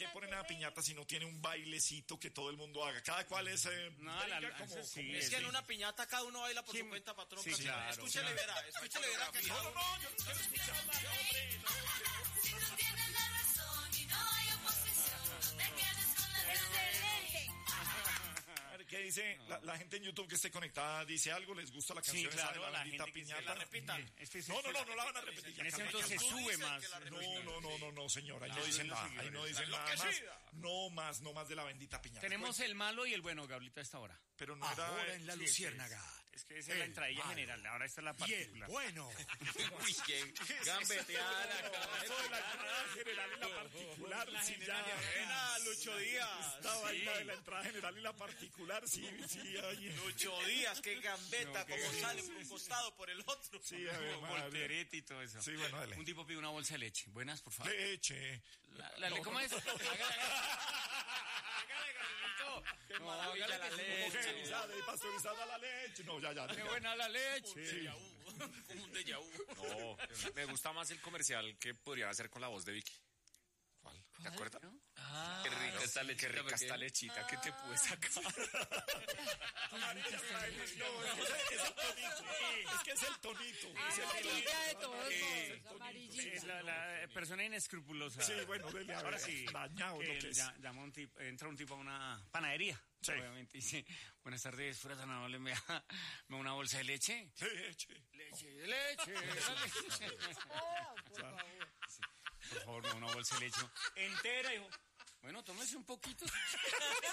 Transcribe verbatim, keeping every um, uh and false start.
qué ponen a la piñata si no tiene un bailecito que todo el mundo haga? Cada cual es... Eh, no, la, la, como, sí, como, es que sí. en una piñata cada uno baila por Sí, su cuenta, patrón. sí, patrón. claro, Escúchele, claro. verá, escúchele, verá. Que no, no, no, yo quiero escucharla, hombre. No, Si tú tienes la razón y no hay oposición, no te quedes con la Excelente. A ver, ¿qué dice la, la gente en YouTube que esté conectada? ¿Dice algo? ¿Les gusta la canción Sí, esa claro, de la la bendita gente que se piñata? la repita. Sí, es que No, no, no, no la van a repetir. En ese Ya, entonces calma, sube dicen más. que la No, no, no, no, no, señora, ahí no Ah, dicen los nada, ahí no seguidores. dicen La nada más. enloquecida. No más, no más de la bendita piñata. Tenemos el malo y el bueno, Gablito, a esta hora. Pero no era... Ahora en la Sí, Luciérnaga. Es que esa es la El entradilla malo. general, ahora esta es la Y el particular. bueno. Uy, qué gambeteada. Eso de la entrada general y la particular, La sí, general. ya. Buena, Lucho Díaz. Esta vaina de la entrada general y la particular, sí, sí, oye. Lucho Díaz, qué gambeta, No, qué como bien. sale por un costado, por el otro. Sí, a ver, madre. Volterete y todo eso. Sí, bueno, dale. Un tipo pide una bolsa de leche. Buenas, por favor. Leche. La, la, ¿Cómo es? Hágale, hágale, Gablito. No, hágale la que sí. leche. Homogeneizada y pasteurizada la leche. No, ya, ya. Qué ya. buena la leche. Sí. Como un déjà vu. No, me gusta más el comercial que podría hacer con la voz de Vicky. ¿Cuál? ¿Te acuerdas? Ah, Qué rica esta lechita, qué rica esta lechita que te pude sacar. Amarilla, no, es que es el tonito. Es que es el tonito. Es el Amarilla de todos Eh, modos, amarillita. Es la, la persona inescrupulosa. Sí, bueno, dele a ver. Ahora sí. Dañado que lo que es. ya- llama un tipo, entra un tipo a una panadería. Sí. Obviamente dice, buenas tardes, fuera tan amable, me da, me da una bolsa de leche. Leche. Leche, leche, la leche. Oh, por favor. Por favor, me da una bolsa de leche entera, hijo. Bueno, tómese un poquito.